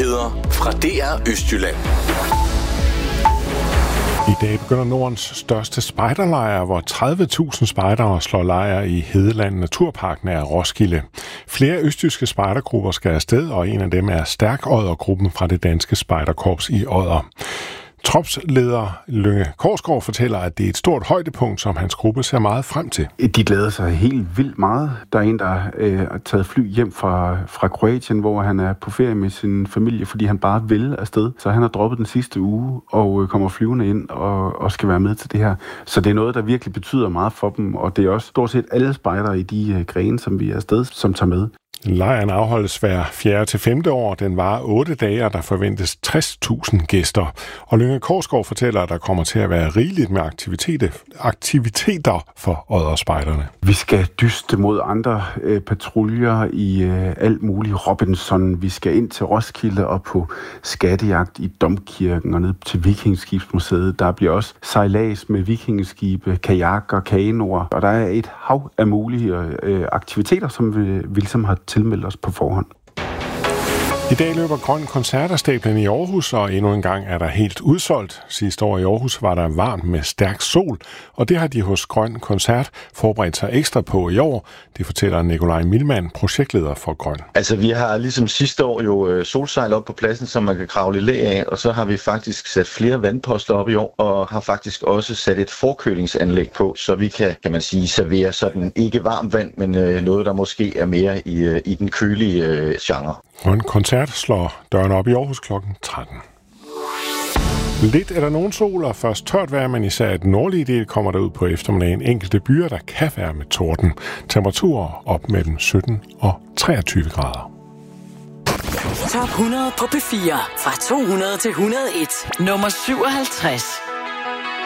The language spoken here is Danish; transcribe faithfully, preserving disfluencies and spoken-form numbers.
Nyheder fra D R Østjylland. I dag begynder Nordens største spejderlejr, hvor tredive tusind spejdere slår lejr i Hedeland Naturpark nær Roskilde. Flere østjyske spejdergrupper skal afsted, og en af dem er Stærk Odder-gruppen fra det danske spejderkorps i Odder. Tropsleder Lynge Korsgaard fortæller, at det er et stort højdepunkt, som hans gruppe ser meget frem til. De glæder sig helt vildt meget. Der er en, der øh, er taget fly hjem fra, fra Kroatien, hvor han er på ferie med sin familie, fordi han bare vil afsted. Så han har droppet den sidste uge og øh, kommer flyvende ind og, og skal være med til det her. Så det er noget, der virkelig betyder meget for dem, og det er også stort set alle spejdere i de øh, grene, som vi er afsted, som tager med. Lejren afholdes hver fjerde til femte år. Den varer otte dage, og der forventes tres tusind gæster. Og Lynge Korsgaard fortæller, at der kommer til at være rigeligt med aktiviteter, aktiviteter for odderspejderne. Vi skal dyste mod andre øh, patruljer i øh, alt muligt. Robinson, vi skal ind til Roskilde og på skattejagt i Domkirken og ned til Vikingeskibsmuseet. Der bliver også sejlads med vikingeskibe, kajakker, kanoer. Og der er et hav af mulige øh, aktiviteter, som vi, vi ligesom har tilmeldt os på forhånd. I dag løber Grøn Koncert af stablen i Aarhus, og endnu en gang er der helt udsolgt. Sidste år i Aarhus var der varmt med stærk sol, og det har de hos Grøn Koncert forberedt sig ekstra på i år. Det fortæller Nikolaj Milman, projektleder for Grøn. Altså vi har ligesom sidste år jo solsejl op på pladsen, som man kan kravle i læ af, og så har vi faktisk sat flere vandposter op i år, og har faktisk også sat et forkølingsanlæg på, så vi kan, kan man sige, servere sådan ikke varmt vand, men noget, der måske er mere i, i den kølige genre. Grøn Koncert slår døren op i Aarhus klokken tretten. Lidt er der nogen sol og først tørt vejr, men især i den nordlige del kommer der ud på eftermiddagen enkelte byer, der kan være med torden. Temperaturer op mellem sytten og treogtyve grader. Top hundrede på P fire fra to hundrede til et hundrede og en. Nummer syvoghalvtreds.